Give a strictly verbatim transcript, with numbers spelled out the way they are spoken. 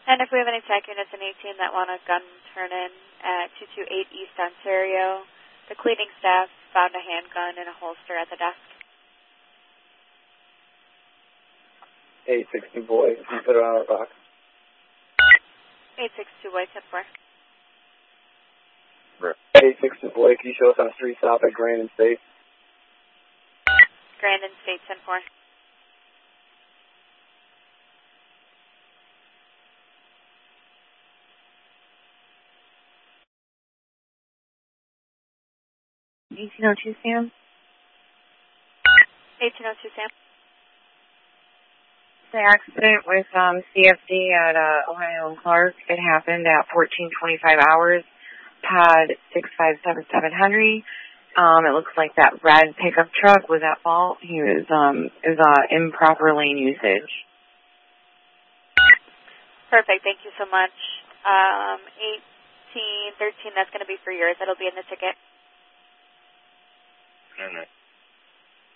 And if we have any tech units in eighteen that want a gun turn-in at two two eight East Ontario, the cleaning staff found a handgun in a holster at the desk. eight six two boy, you put it on our box. eight six two boy, ten four. eight six two boy, can you show us on street stop at Grand and State? Grand and State, ten four. eighteen oh two Sam? eighteen oh two Sam. The accident with um, C F D at uh, Ohio and Clark, it happened at fourteen twenty-five hours, pad six five seven seven Henry. Um, it looks like that red pickup truck was at fault. He was, um, it was uh, improper lane usage. Perfect, thank you so much. Um, eighteen thirteen, that's going to be for yours. That'll be in the ticket. All right.